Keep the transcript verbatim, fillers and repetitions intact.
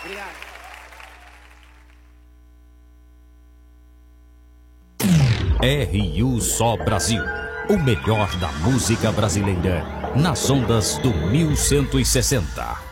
R U Só Brasil, o melhor da música brasileira, nas ondas do mil cento e sessenta.